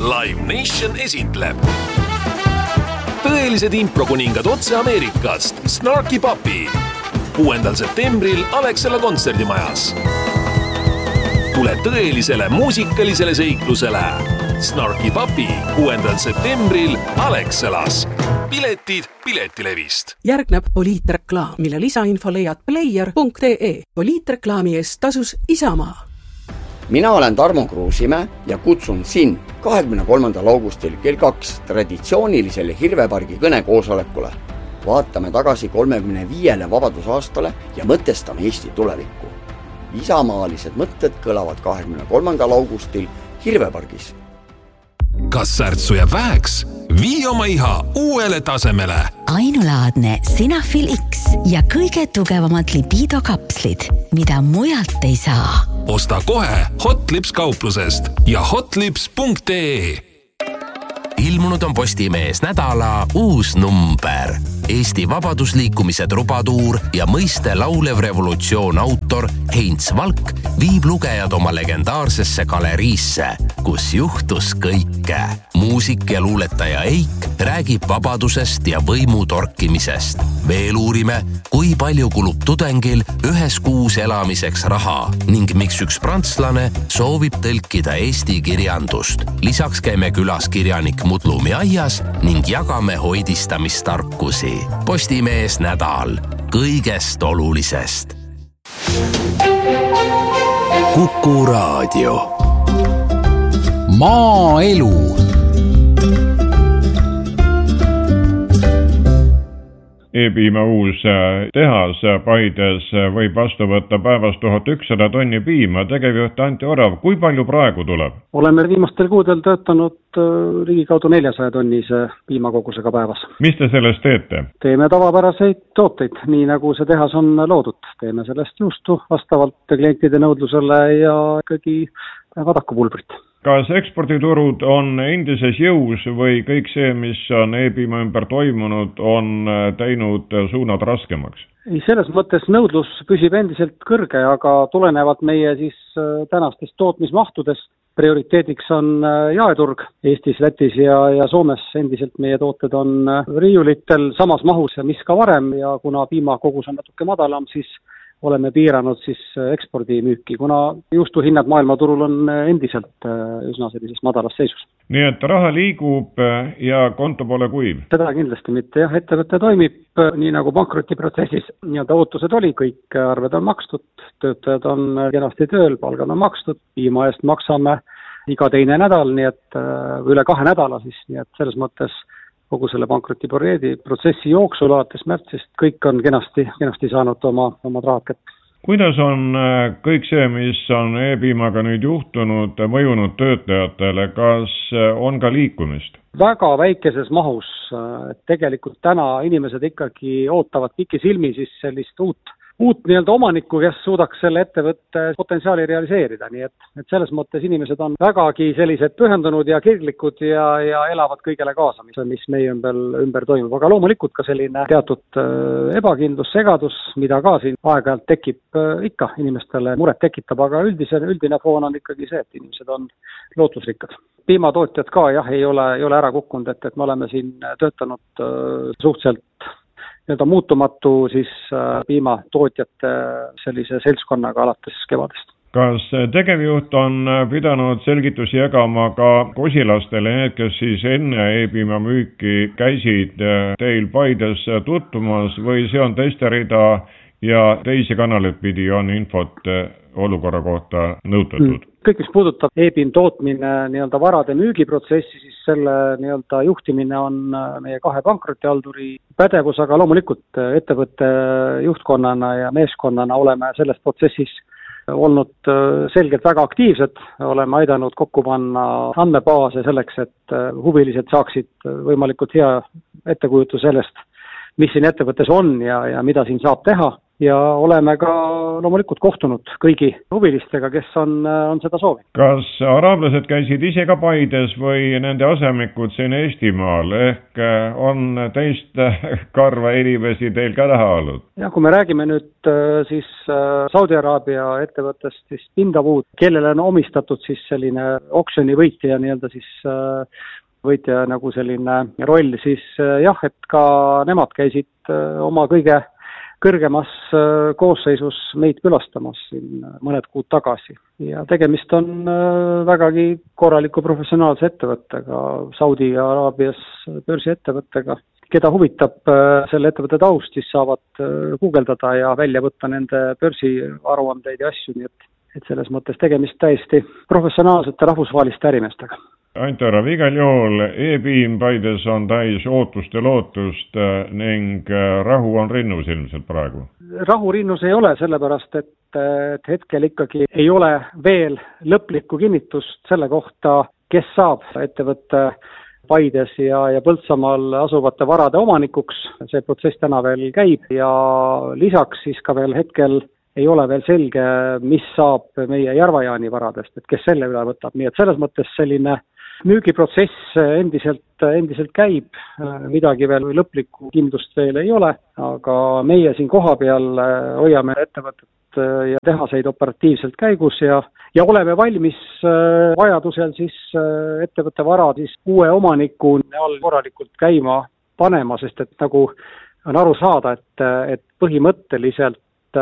Live Nation esitleb tõelised improkuningad otse Ameerikast Snarky Puppy 6. septembril Alexela kontserdimajas. Tule tõelisele muusikalisele seiklusele Snarky Puppy 6. septembril Alexelas. Piletid Piletilevist. Järgneb poliitreklaam, mille lisainfo leiad player.ee. Poliitreklaami eest tasus Isamaa. Mina olen Tarmo Kruusimäe ja kutsun sind 23. augustil kell 2 traditsioonilisele Hirvepargi kõnekoosolekule. Vaatame tagasi 35 vabadusaastale ja mõtestame Eesti tulevikku. Isamaalised mõtted kõlavad 23. augustil Hirvepargis. Kas särtsu jääb väheks? Vii oma iha uuele tasemele. Ainulaadne Sinafil X ja kõige tugevamad lipidokapslid, mida mujalt ei saa. Osta kohe Hotlips kauplusest ja hotlips.ee. Ilmunud on Postimees nädala uus number. Eesti vabadusliikumise trubatuur ja mõiste laulev revolutsioon autor Heinz Valk viib lugejad oma legendaarsesse galeriisse, kus juhtus kõike. Muusik ja luuletaja Eik räägib vabadusest ja võimu torkimisest. Veel uurime, kui palju kulub tudengil ühes kuus elamiseks raha ning miks üks prantslane soovib tõlkida Eesti kirjandust. Lisaks käime külas kirjanik Mudlumi aias ning jagame hoidistamistarkusi. Postimees nädal kõigest olulisest. Kuku Raadio. Maaelu. E-piima uus tehas Paides võib vastu võtta päevas 1100 tonni piima. Tegevjuht Antti Orav, kui palju praegu tuleb? Oleme viimastel kuudel töötanud ligikaudu 400 tonnise piimakogusega päevas. Mis te sellest teete? Teeme tavapäraseid tooteid, nii nagu see tehas on loodud. Teeme sellest juustu vastavalt klientide nõudlusele ja ikkagi vadakupulbrit. Kas eksporditurud on endises jõus või kõik see, mis on e-piima ümber toimunud, on teinud suunad raskemaks? Selles mõttes nõudlus püsib endiselt kõrge, aga tulenevad meie siis tänastest tootmismahtudest. Prioriteediks on jaeturg Eestis, Lätis ja Soomes. Endiselt meie tooted on riiulitel samas mahus, mis ka varem, ja kuna piimakogus on natuke madalam, siis oleme piiranud siis ekspordimüüki, kuna juustuhinnad maailmaturul on endiselt üsna sellises madalas seisus. Nii et raha liigub ja konto pole kuiv? Seda kindlasti mitte, jah. Ettevõte toimib nii nagu pankrotiprotsessis. Nii-öelda ootused oli, kõik arved on makstud, töötajad on kenasti tööl, palgad on makstud, piima eest maksame iga teine nädal, nii et üle 2 nädala siis, nii et selles mõttes kogu selle pankrotiprotsessi jooksul alates märtsist kõik on kenasti saanud oma rahad kätte. Kuidas on kõik see, mis on e-piimaga nüüd juhtunud, mõjunud töötajatele? Kas on ka liikumist? Väga väikeses mahus. Tegelikult täna inimesed ikkagi ootavad pikisilmi siis sellist uut nii-öelda omanikku, kes suudaks selle ettevõtte potentsiaali realiseerida. Nii et selles mõttes inimesed on vägagi sellised pühendunud ja kirglikud ja elavad kõigele kaasa, mis meie ümber toimub. Aga loomulikult ka selline teatud ebakindlus, segadus, mida ka siin aeg-ajalt tekib ikka inimestele muret tekitab, aga üldine foon on ikkagi see, et inimesed on lootusrikkad. Piimatootjad ka ei ole ära kukkunud, et me oleme siin töötanud suhteliselt muutumatu siis piimatootjate sellise seltskonnaga alates kevadest. Kas tegevjuht on pidanud selgitusi jagama ka kosilastele, need, kes siis enne e-piima müüki käisid teil Paides tutvumas, või see on teiste rida ja teisi kanaleid pidi on infot olukorra kohta nõutatud? Kõik, mis puudutab e-piim tootmine nii-öelda varade müügiprotsessi, siis selle nii-öelda juhtimine on meie 2 pankrotihalduri pädevus, aga loomulikult ettevõtte juhtkonnana ja meeskonnana oleme selles protsessis olnud selgelt väga aktiivsed, oleme aidanud kokku panna andmebaase selleks, et huvilised saaksid võimalikult hea ettekujutu sellest, mis siin ettevõttes on ja mida siin saab teha. ja oleme ka loomulikult kohtunud kõigi huvilistega, kes on seda soovi. Kas araablased käisid ise ka Paides või nende asemikud siin Eestimaal, ehk on teist karva inimesi teil ka näha olnud? Ja kui me räägime nüüd siis Saudi Araabia ettevõttest, siis Pindawood, kellele on omistatud siis selline oksjoni võitja nii-öelda siis võitja nagu selline roll, siis jah, et ka nemad käisid oma kõige kõrgemas koosseisus meid külastamas siin mõned kuud tagasi. Ja tegemist on vägagi korraliku professionaalse ettevõttega, Saudi Araabias börsiettevõttega. Keda huvitab selle ettevõtte taust, siis saavad guugeldada ja välja võtta nende börsiaruandeid ja asju, nii et selles mõttes tegemist täiesti professionaalsete rahvusvaheliste ärimeestega. Anto Arav, igal juhul e-piim Paides on täis ootust ja lootust ning rahu on rinnus ilmselt praegu. Rahu rinnus ei ole, sellepärast et hetkel ikkagi ei ole veel lõplikku kinnitust selle kohta, kes saab ettevõtte Paides ja Põltsamaal asuvate varade omanikuks. See protsess täna veel käib ja lisaks siis ka veel hetkel ei ole veel selge, mis saab meie Järva-Jaani varadest, et kes selle üle võtab. Nii et selles mõttes selline müügiprotsess endiselt käib, midagi veel lõplikku kindlust veel ei ole, aga meie siin kohapeal hoiame ettevõtet ja tehaseid operatiivselt käigus ja oleme valmis vajadusel siis ettevõtte varad siis uue omaniku all korralikult käima panema, sest et nagu on aru saada, et põhimõtteliselt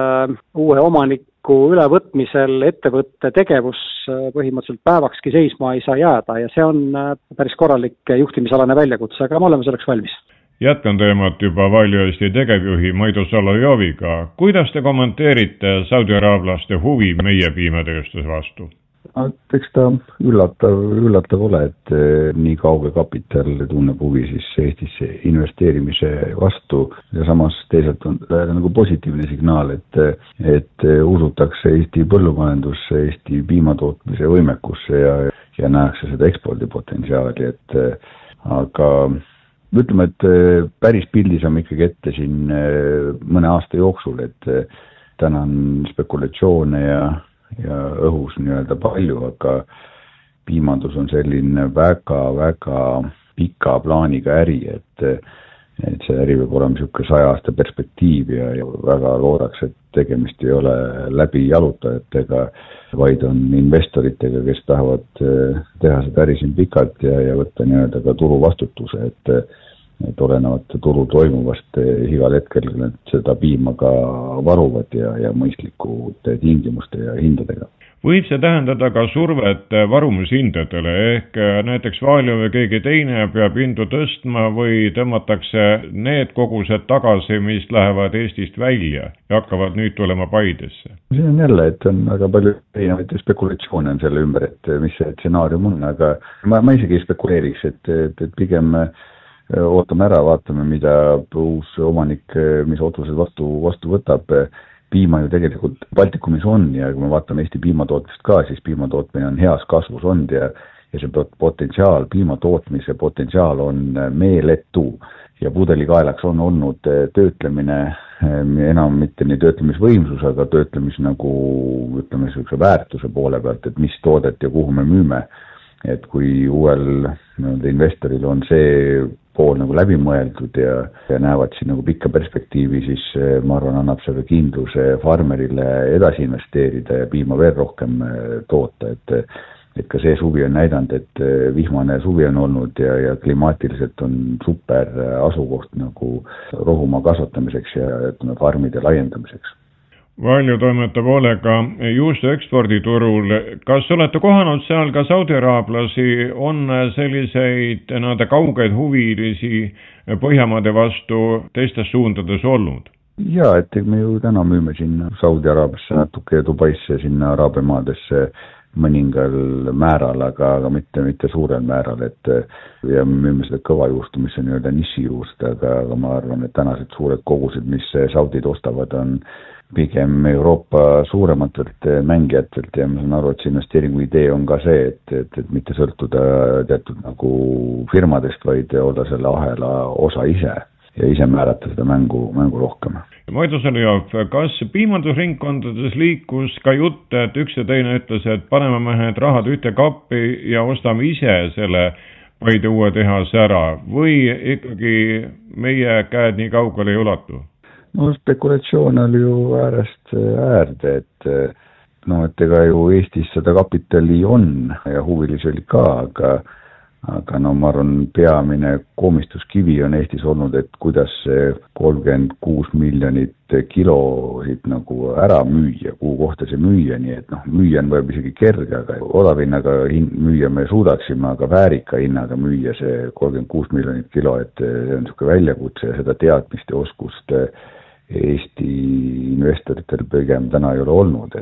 uue omaniku ülevõtmisel ettevõtte tegevus põhimõtteliselt päevakski seisma ei saa jääda ja see on päris korralik juhtimisalane väljakutse, aga me oleme selleks valmis. Jätkan teemat juba Valju Eesti tegevjuhi Maido Solojoviga. Kuidas te kommenteerite saudi araablaste huvi meie piimatööstuse vastu? Eks ta üllatav ole, et nii kauge kapital tunneb huvi siis Eestisse investeerimise vastu ja samas teisalt on nagu positiivne signaal, et usutakse Eesti põllumajandusse, Eesti piimatootmise võimekusse ja nähakse seda ekspordipotentsiaali, aga ütleme, et päris pildi saame ikkagi ette siin mõne aasta jooksul, et täna on spekulatsioone ja õhus nii-öelda palju, aga piimandus on selline väga pika plaaniga äri, et see äri võib olema niisugune 100 aasta perspektiiv ja väga loodaks, et tegemist ei ole läbi jalutajatega, vaid on investoritega, kes tahavad teha seda äri siin pikalt ja võtta nii-öelda ka tuluvastutuse, et olenevalt tulu toimuvast igal hetkel nad seda piima ka varuvad ja mõistlikute tingimuste ja hindadega. Võib see tähendada ka survet varumishindadele, ehk näiteks Valju või keegi teine peab hindu tõstma või tõmmatakse need kogused tagasi, mis lähevad Eestist välja ja hakkavad nüüd tulema Paidesse? See on jälle, et on väga palju erinevaid spekulatsioone on selle ümber, et mis see stsenaarium on, aga ma isegi ei spekuleeriks, et pigem ootame ära, vaatame, mida uus omanik, mis otsused vastu võtab. Piima ju tegelikult Baltikumis on ja kui me vaatame Eesti piimatootmist ka, siis piimatootmine on heas kasvus olnud ja see potentsiaal, piimatootmise potentsiaal on meeletu ja pudelikaelaks on olnud töötlemine, enam mitte nii töötlemisvõimsus, aga töötlemis nagu ütleme sellise väärtuse poole pealt, et mis toodet ja kuhu me müüme. Et kui uuel investoril on see pool nagu läbi mõeldud ja näevad siin nagu pikka perspektiivi, siis ma arvan, annab selle kindluse farmerile edasi investeerida ja piima veel rohkem toota, et ka see suvi on näidanud, et vihmane suvi on olnud ja klimaatiliselt on super asukoht nagu rohumaa kasvatamiseks ja farmide laiendamiseks. Valju toimetab hoolega juustu eksporditurul. Kas olete kohanud seal ka saudi araablasi, on selliseid nende kaugeid huvilisi Põhjamaade vastu teistes suundades olnud? Jaa, et me ju täna müüme sinna Saudi Araabiasse natuke ja Dubaisse sinna Araabia maadesse mõningal määral, aga mitte suurel määral, ja müüme seda kõva juustu, mis on nii-öelda niši juust, aga ma arvan, et tänased suured kogused, mis Saudid ostavad, on pigem Euroopa suurematelt mängijatelt ja ma saan aru, et see investeeringu idee on ka see, et mitte sõltuda teatud nagu firmadest, vaid olla selle ahela osa ise. ja ise määrata seda mängu rohkem. Maido Sõljov, kas piimandusringkondades liikus ka jutt, et üks ja teine ütles, et paneme mehed rahad ühte kappi ja ostame ise selle Paide uue tehase ära või ikkagi meie käed nii kaugele ei ulatu? No spekulatsioon oli ju äärest äärde, et ega ju Eestis seda kapitali on ja huvilisi oli ka, aga ma arvan, peamine komistuskivi on Eestis olnud, et kuidas see 36 miljonit kilosid nagu ära müüa, kuhu kohta see müüa, nii et müüa on võib isegi kerge, aga odavhinnaga müüa me suudaksime, aga väärika hinnaga müüa see 36 miljonit kilo, et see on niisugune väljakutse ja seda teadmist ja oskust Eesti investoritel pigem täna ei ole olnud,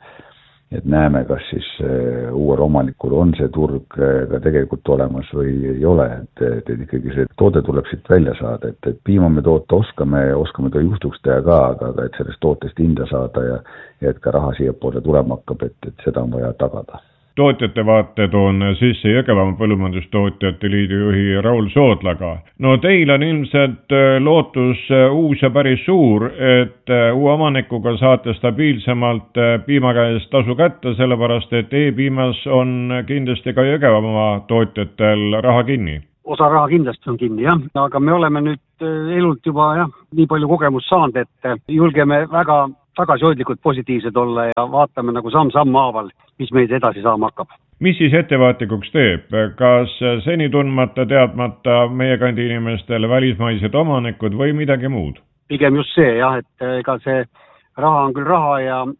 et näeme, kas siis uuel omanikul on see turg ka tegelikult olemas või ei ole, et ikkagi see toode tuleb siit välja saada, et piima me toota oskame ta juhtuks teha ka, aga et sellest tootest hinda saada ja et ka raha siia poole tulema hakkab, et seda on vaja tagada. Tootjate vaate toon sisse Jõgevamaa Põllumajandustootjate Liidu juhi Raul Soodlaga. No teil on ilmselt lootus uus ja päris suur, et uue omanikuga saate stabiilsemalt piima käest tasu kätte, sellepärast et e-piimas on kindlasti ka Jõgevamaa tootjatel raha kinni. Osa raha kindlasti on kinni, jah, aga me oleme nüüd elult juba nii palju kogemust saanud, et julgeme väga tagasihoidlikult positiivsed olla ja vaatame nagu samm haaval, mis meid edasi saama hakkab. Mis siis ettevaatlikuks teeb? Kas seni tundmata, teadmata meie kandi inimestele välismaised omanikud või midagi muud? Pigem just see, jah, et ega see raha on küll raha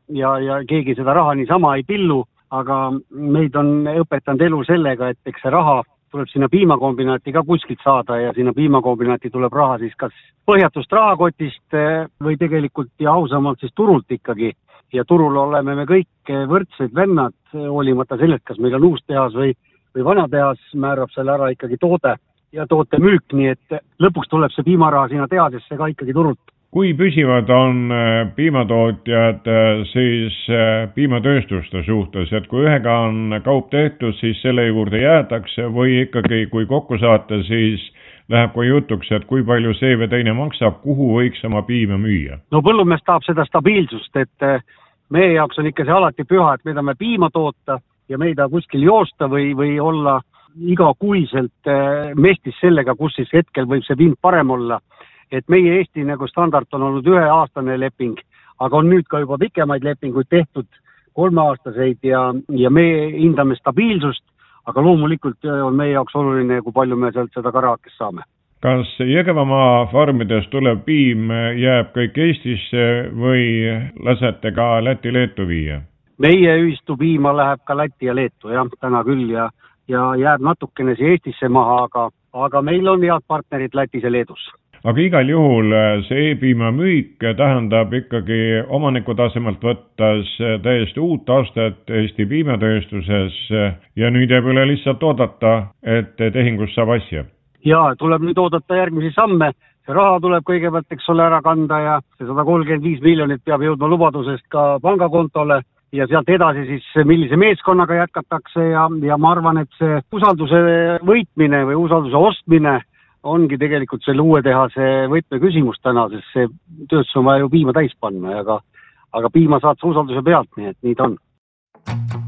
ja keegi seda raha niisama ei pillu, aga meid on õpetanud elu sellega, et eks see raha tuleb sinna piimakombinaati ka kuskilt saada ja sinna piimakombinaati tuleb raha siis kas põhjatust rahakotist või tegelikult ja ausamalt siis turult ikkagi. Ja turul oleme me kõik võrdsed vennad, hoolimata sellest, kas meil on uus tehas või vana tehas, määrab selle ära ikkagi toode ja toote müük, nii et lõpuks tuleb see piimaraha sinna tehasesse ka ikkagi turult. Kui püsivad on piimatootjad siis piimatööstuste suhtes, et kui ühega on kaup tehtud, siis selle juurde jäädakse või ikkagi kui kokku saate, siis läheb kui jutuks, et kui palju see või teine maksab, kuhu võiks oma piima müüa? No põllumees tahab seda stabiilsust, et meie jaoks on ikka see alati püha, et me tahame piima toota ja me ei taha kuskil joosta või olla igakuiselt mestis sellega, kus siis hetkel võib see piim parem olla. Et meie Eesti nagu standard on olnud 1-aastane leping, aga on nüüd ka juba pikemaid lepinguid tehtud 3-aastaseid ja me hindame stabiilsust, aga loomulikult on meie jaoks oluline, kui palju me sealt seda ka rahakest saame. Kas Jõgevamaa farmidest tulev piim jääb kõik Eestisse või lasete ka Läti-Leetu viia? Meie ühistu piima läheb ka Läti ja Leetu, jah, täna küll ja jääb natukene siia Eestisse maha, aga meil on head partnerid Lätis ja Leedus. Aga igal juhul see e-piima müük tähendab ikkagi omaniku tasemelt võttes täiesti uut aastat Eesti piimatööstuses ja nüüd jääb üle lihtsalt oodata, et tehingust saab asja. Ja tuleb nüüd oodata järgmisi samme. See raha tuleb kõigepealt, eks ole, ära kanda ja 135 miljonit peab jõudma lubadusest ka pangakontole ja sealt edasi siis millise meeskonnaga jätkatakse ja ma arvan, et see usalduse võitmine või usalduse ostmine ongi tegelikult selle uue tehase võtmeküsimus täna, sest see töös on vaja ju piima täis panna, aga piima saad sa usalduse pealt, nii et nii ta on.